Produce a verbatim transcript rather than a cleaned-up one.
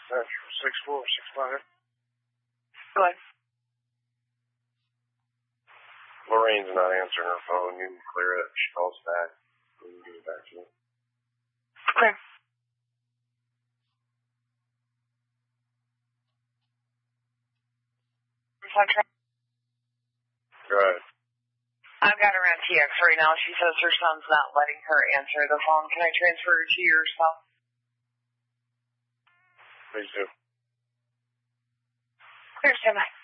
six four six five. Go ahead. Lorraine's not answering her phone. You can clear it. She calls back. We can get it back to you. Okay. Go ahead. I've got her on T X right now. She says her son's not letting her answer the phone. Can I transfer her to your cell? Please do. Clear, stand by.